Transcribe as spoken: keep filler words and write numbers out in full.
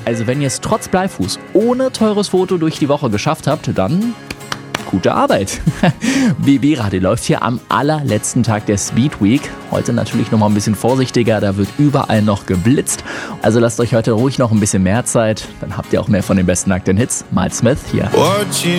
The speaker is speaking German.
Also wenn ihr es trotz Bleifuß ohne teures Foto durch die Woche geschafft habt, dann gute Arbeit. B B-Radio läuft hier am allerletzten Tag der Speed Week. Heute natürlich noch mal ein bisschen vorsichtiger, da wird überall noch geblitzt. Also lasst euch heute ruhig noch ein bisschen mehr Zeit, dann habt ihr auch mehr von den besten aktuellen Hits. Miles Smith hier.